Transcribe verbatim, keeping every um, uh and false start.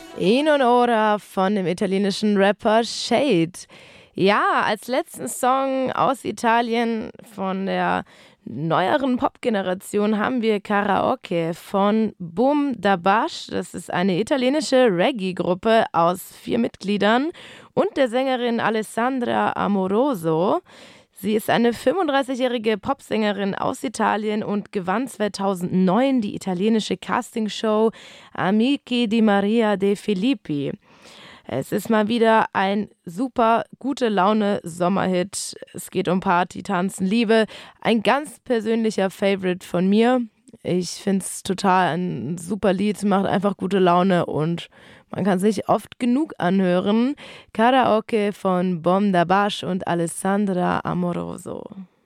In Ora von dem italienischen Rapper Shade. Ja, als letzten Song aus Italien von der neueren Popgeneration haben wir Karaoke von Boom da Bash. Das ist eine italienische Reggae-Gruppe aus vier Mitgliedern und der Sängerin Alessandra Amoroso. Sie ist eine fünfunddreißigjährige Popsängerin aus Italien und gewann zweitausendneun die italienische Castingshow Amici di Maria De Filippi. Es ist mal wieder ein super gute Laune Sommerhit. Es geht um Party, Tanzen, Liebe. Ein ganz persönlicher Favorite von mir. Ich finde es total ein super Lied, macht einfach gute Laune und man kann sich oft genug anhören. Karaoke von Bom da Bash und Alessandra Amoroso.